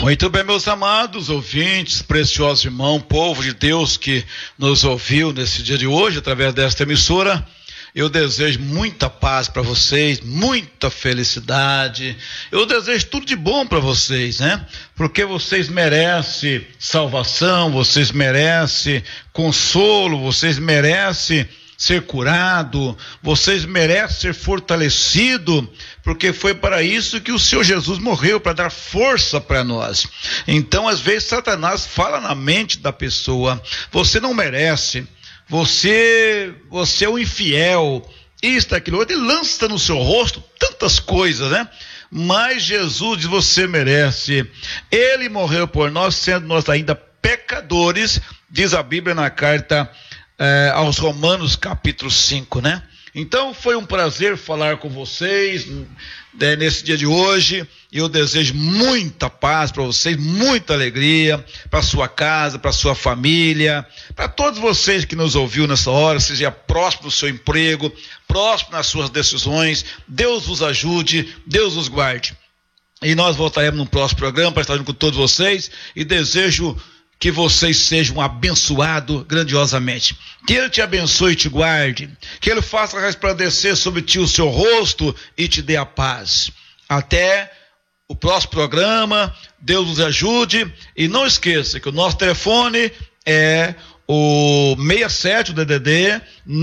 Muito bem, meus amados ouvintes, preciosos irmãos, povo de Deus que nos ouviu nesse dia de hoje, através desta emissora, eu desejo muita paz para vocês, muita felicidade, eu desejo tudo de bom para vocês, né? Porque vocês merecem salvação, vocês merecem consolo, vocês merecem ser curado, vocês merecem ser fortalecido, porque foi para isso que o Senhor Jesus morreu, para dar força para nós. Então, às vezes, Satanás fala na mente da pessoa: você não merece, você é um infiel, isto, aquilo outro, ele lança no seu rosto tantas coisas, né? Mas Jesus diz: você merece, ele morreu por nós, sendo nós ainda pecadores, diz a Bíblia na carta aos Romanos capítulo 5, né? Então foi um prazer falar com vocês nesse dia de hoje. Eu desejo muita paz para vocês, muita alegria para sua casa, para sua família, para todos vocês que nos ouviu nessa hora, seja próximo do seu emprego, próximo nas suas decisões. Deus vos ajude, Deus os guarde. E nós voltaremos no próximo programa para estar junto com todos vocês, e desejo que vocês sejam abençoados grandiosamente. Que Ele te abençoe e te guarde. Que Ele faça resplandecer sobre ti o seu rosto e te dê a paz. Até o próximo programa. Deus nos ajude. E não esqueça que o nosso telefone é o 67, o DDD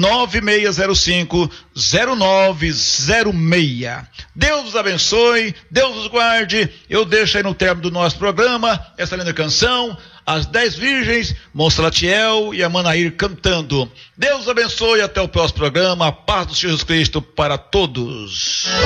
9605-0906. Deus os abençoe, Deus os guarde. Eu deixo aí no término do nosso programa essa linda canção, As 10 Virgens, Monsalatiel e a Manair cantando. Deus os abençoe, até o próximo programa. A paz do Senhor Jesus Cristo para todos.